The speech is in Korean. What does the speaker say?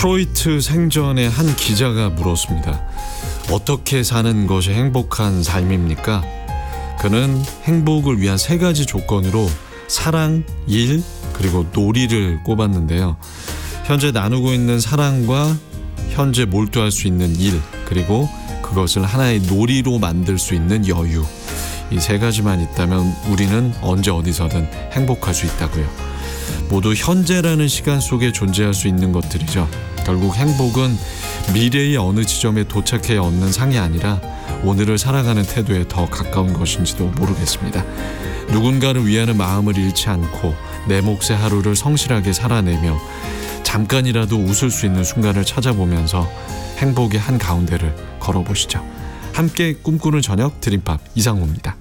디트로이트 생전에 한 기자가 물었습니다. 어떻게 사는 것이 행복한 삶입니까? 그는 행복을 위한 3가지 조건으로 사랑, 일, 그리고 놀이를 꼽았는데요. 현재 나누고 있는 사랑과 현재 몰두할 수 있는 일, 그리고 그것을 하나의 놀이로 만들 수 있는 여유, 이 3가지만 있다면 우리는 언제 어디서든 행복할 수 있다고요. 모두 현재라는 시간 속에 존재할 수 있는 것들이죠. 결국 행복은 미래의 어느 지점에 도착해 얻는 상이 아니라 오늘을 살아가는 태도에 더 가까운 것인지도 모르겠습니다. 누군가를 위하는 마음을 잃지 않고 내 몫의 하루를 성실하게 살아내며 잠깐이라도 웃을 수 있는 순간을 찾아보면서 행복의 한가운데를 걸어보시죠. 함께 꿈꾸는 저녁 드림팝 이상호입니다.